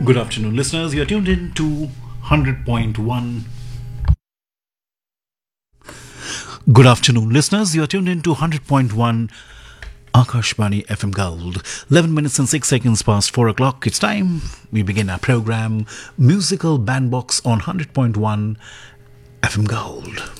Good afternoon, listeners. You're tuned in to 100.1. Good afternoon, listeners. You're tuned in to 100.1 Akashbani FM Gold. 11 minutes and 6 seconds past 4 o'clock. It's time we begin our program, Musical Bandbox on 100.1 FM Gold.